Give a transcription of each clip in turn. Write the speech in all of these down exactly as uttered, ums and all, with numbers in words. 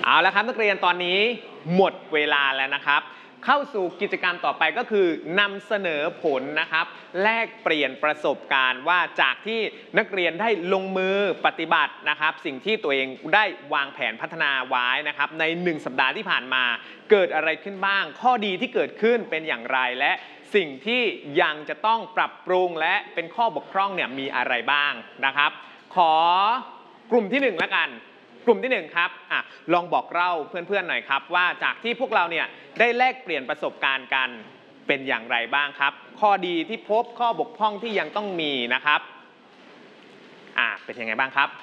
เอาละครับนักเรียนตอนนี้หมดเวลาแล้วนะครับเข้าสู่กิจกรรมต่อไปก็คือนำเสนอผลนะครับแลกเปลี่ยนประสบการณ์ว่าจากที่นักเรียนได้ลงมือปฏิบัตินะครับสิ่งที่ตัวเองได้วางแผนพัฒนาไว้นะครับในหนึ่งสัปดาห์ที่ผ่านมาเกิดอะไรขึ้นบ้างข้อดีที่เกิดขึ้นเป็นอย่างไรและสิ่งที่ยังจะต้องปรับปรุงและเป็นข้อบกพร่องเนี่ยมีอะไรบ้างนะครับขอกลุ่มที่หนึ่งแล้วกันกลุ่มที่หนึ่งครับอ่ะลองบอกเล่าเพื่อนๆหน่อยครับว่าจากที่พวกเราเนี่ยได้แลกเปลี่ยนประสบการณ์กันเป็นอย่างไรบ้างครับข้อดีที่พบข้อบกพร่องที่ยังต้องมีนะครับอ่ะเป็นยังไงบ้างครับ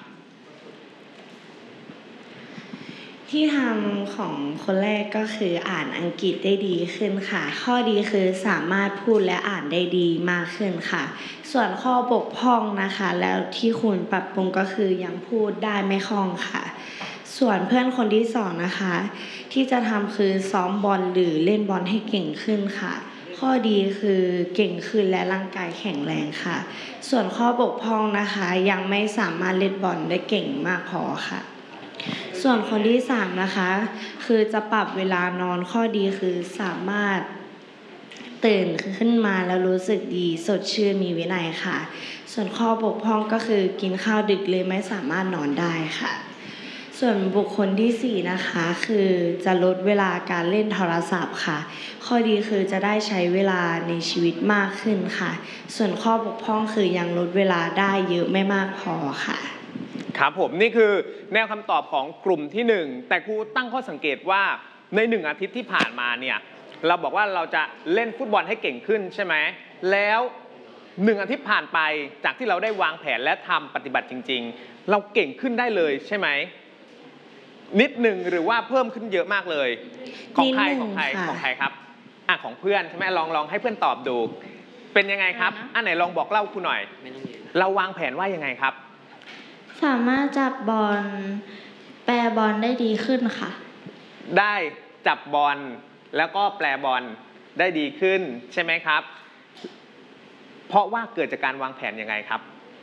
ที่ทำของคนแรกก็คืออ่านอังกฤษได้ดีขึ้นค่ะข้อดีคือสามารถพูดและอ่านได้ดีมากขึ้นค่ะส่วนข้อบกพร่องนะคะแล้วที่คุณปรับปรุงก็คือยังพูดได้ไม่คล่องค่ะส่วนเพื่อนคนที่สองนะคะที่จะทำคือซ้อมบอลหรือเล่นบอลให้เก่งขึ้นค่ะข้อดีคือเก่งขึ้นและร่างกายแข็งแรงค่ะส่วนข้อบกพร่องนะคะยังไม่สามารถเล่นบอลได้เก่งมากพอค่ะส่วนคนที่สามนะคะคือจะปรับเวลานอนข้อดีคือสามารถตื่นขึ้นมาแล้วรู้สึกดีสดชื่นมีวินัยค่ะส่วนข้อบกพร่องก็คือกินข้าวดึกเลยไม่สามารถนอนได้ค่ะส่วนบุคคลที่สี่นะคะคือจะลดเวลาการเล่นโทรศัพท์ค่ะข้อดีคือจะได้ใช้เวลาในชีวิตมากขึ้นค่ะส่วนข้อบกพร่องคือยังลดเวลาได้เยอะไม่มากพอค่ะครับผมนี่คือแนวคำตอบของกลุ่มที่หนึ่งแต่ครูตั้งข้อสังเกตว่าในหนึ่งอาทิตย์ที่ผ่านมาเนี่ยเราบอกว่าเราจะเล่นฟุตบอลให้เก่งขึ้นใช่ไหมแล้วหนึ่งอาทิตย์ผ่านไปจากที่เราได้วางแผนและทำปฏิบัติจริงๆเราเก่งขึ้นได้เลยใช่ไหมนิดหนึ่งหรือว่าเพิ่มขึ้นเยอะมากเลยของใครของใครของใครครับอ่ะของเพื่อนใช่ไหมลองลองให้เพื่อนตอบดูเป็นยังไงครับอันไหนลองบอกเล่าครูหน่อยเราวางแผนว่ายังไงครับสามารถจับบอลแปรบอลได้ดีขึ้นค่ะได้จับบอลแล้วก็แปรบอลได้ดีขึ้นใช่ไหมครับเพราะว่าเกิดจากการวางแผนยังไงครับ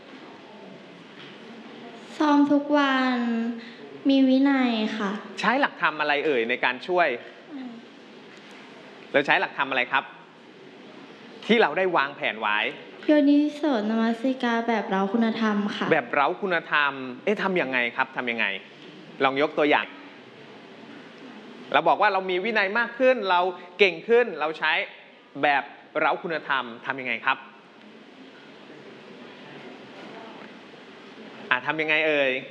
ซ้อมทุกวันมีวินัยค่ะใช้หลักธรรมอะไรเอ่ยในการช่วยเราใช้หลักธรรมอะไรครับที่เราได้วางแผนไว้โยนิโสมนสิการแบบเร้าคุณธรรมค่ะแบบเร้าคุณธรรมเอ๊ะทำยังไงครับทำยังไงลองยกตัวอย่างเราบอกว่าเรามีวินัยมากขึ้นเราเก่งขึ้นเราใช้แบบเร้าคุณธรรมทำยังไงครับอ่ะทำยังไงเอ่ย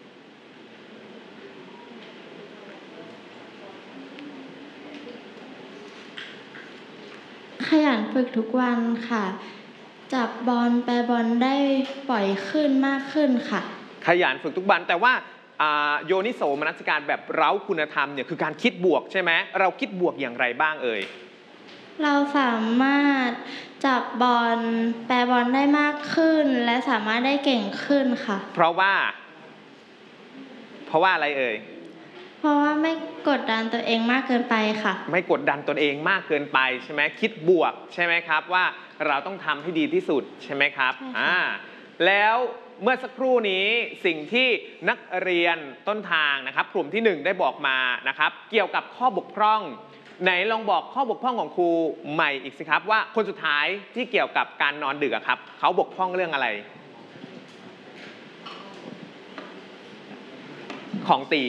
ขยันฝึกทุกวันค่ะจับบอลแปรบอลได้บ่อยขึ้นมากขึ้นค่ะขยันฝึกทุกวันแต่ว่าโยนิโสมนสิการแบบเร้าคุณธรรมเนี่ยคือการคิดบวกใช่ไหมเราคิดบวกอย่างไรบ้างเอ่ยเราสามารถจับบอลแปรบอลได้มากขึ้นและสามารถได้เก่งขึ้นค่ะเพราะว่าเพราะว่าอะไรเอ่ยเพราะว่าไม่กดดันตัวเองมากเกินไปค่ะไม่กดดันตนเองมากเกินไปใช่ไหมคิดบวกใช่ไหมครับว่าเราต้องทำให้ดีที่สุดใช่ไหมครับอ่าแล้วเมื่อสักครู่นี้สิ่งที่นักเรียนต้นทางนะครับกลุ่มที่หนึ่งได้บอกมานะครับเกี่ยวกับข้อบกพร่องไหนลองบอกข้อบกพร่องของครูใหม่อีกสิครับว่าคนสุดท้ายที่เกี่ยวกับการนอนดึกครับเขาบกพร่องเรื่องอะไรของตี